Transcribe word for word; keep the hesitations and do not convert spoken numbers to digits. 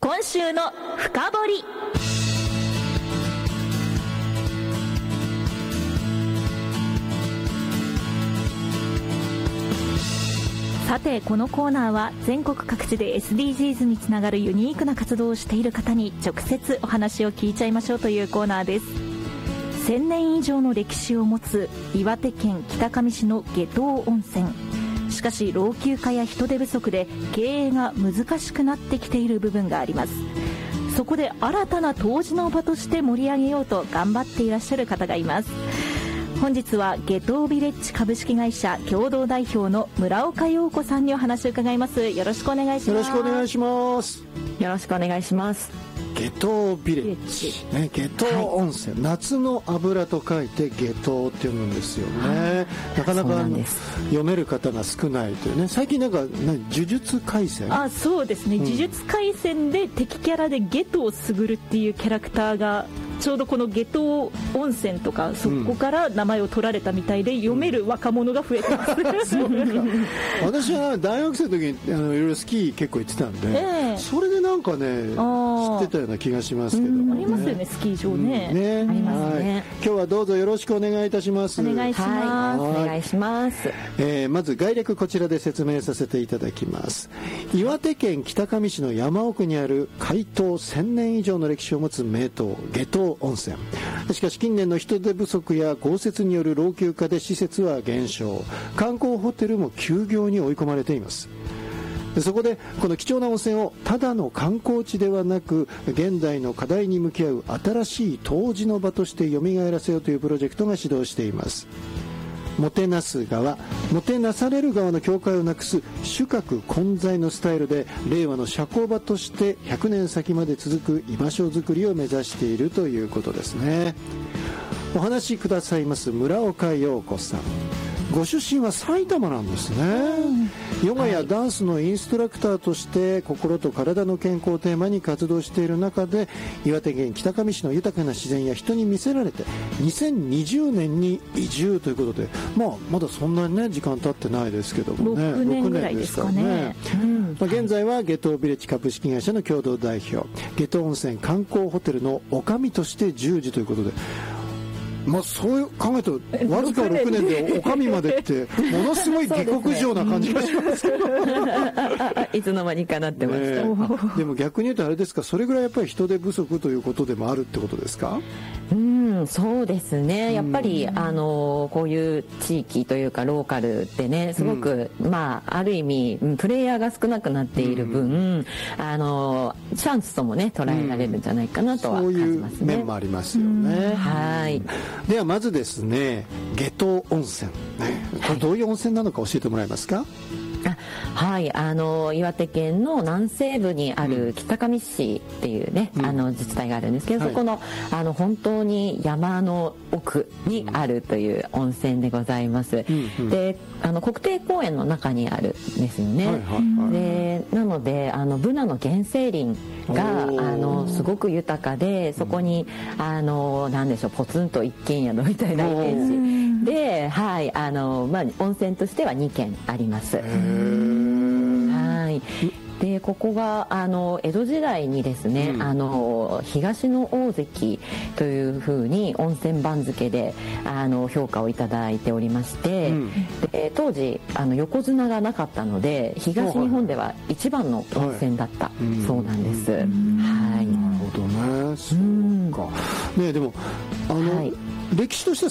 今週の深掘り。さて、このコーナーは全国各地で エスディージーズ につながるユニークな活動をしている方に直接お話を聞いちゃいましょうというコーナーです。せんねん以上の歴史を持つ岩手県北上市の夏油温泉。しかし老朽化や人手不足で経営が難しくなってきている部分があります。そこで新たな湯治の場として盛り上げようと頑張っていらっしゃる方がいます。本日は夏油ビレッジ株式会社共同代表の村岡陽子さんにお話を伺います。よろしくお願いします。 よろしくお願いします。 よろしくお願いします。 夏油ビレッジ、ね、夏油温泉、はい、夏の油と書いて夏油って読むんですよね。なかなか読める方が少ないというね。最近なんか何呪術廻戦、 あ、そうですね、うん、呪術廻戦で敵キャラで夏油傑っていうキャラクターがちょうどこの夏油温泉とかそこから名前を取られたみたいで、うん、読める若者が増えてます、 そうか。私は大学生の時にあのいろいろスキー結構行ってたんで、えー、それでなんかね知ってたような気がしますけども、ね、 ありますよね、スキー場ね、 うん、ね、 ありますね、 はい、今日はどうぞよろしくお願いいたします。 お願いします。 はい、お願いします。 えー、まず概略こちらで説明させていただきます。岩手県北上市の山奥にある開湯せんねん以上の歴史を持つ名湯夏油温泉。しかし近年の人手不足や豪雪による老朽化で施設は減少、観光ホテルも休業に追い込まれています。そこでこの貴重な温泉をただの観光地ではなく現代の課題に向き合う新しい湯治の場として蘇らせようというプロジェクトが始動しています。もてなす側、もてなされる側の境界をなくす主客混在のスタイルで令和の社交場としてひゃくねん先まで続く居場所づくりを目指しているということですね。お話しくださいます村岡陽子さん、ご出身は埼玉なんですね。ヨガやダンスのインストラクターとして心と体の健康をテーマに活動している中で、岩手県北上市の豊かな自然や人に魅せられてにせんにじゅうねんに移住ということで、まあ、まだそんなにね時間経ってないですけどもね、 ろくねんぐらいですかね。 まあ、現在は夏油ビレッジ株式会社の共同代表、夏油温泉観光ホテルの女将として従事ということで、まあ、そう考えるとわずかろくねんでお上までってものすごい下克上な感じがしますけど、 ね、いつの間にかなってました、ね、 でも逆に言うとあれですか、それぐらいやっぱり人手不足ということでもあるってことですか？ うん、そうですね、やっぱりあのこういう地域というかローカルってねすごく、うん、まあある意味プレイヤーが少なくなっている分、うん、あのチャンスともね捉えられるんじゃないかなとは感じますね、うん、そういう面もありますよね、 うん、はい。 ではまずですね、夏油温泉、ね、これどういう温泉なのか教えてもらえますか？ あ、はい、あの岩手県の南西部にある北上市っていうね、うん、あの自治体があるんですけど、はい、そこの、あの本当に山の奥にあるという温泉でございます、うんうん、であの国定公園の中にあるんですよね、はいはいはい、でなのであのブナの原生林があのすごく豊かで、そこにあのなんでしょう、ポツンと一軒宿みたいなイメージで、はい、あのまあ、温泉としてはにけんあります。はい、でここがあの江戸時代にですね、うん、あの東の大関というふうに温泉番付であの評価をいただいておりまして、うん、で当時あの横綱がなかったので東日本では一番の温泉だった、はい、そうなんです、うん、はい。 なるほどね、そうか、ね、でもあの、はい、歴史としては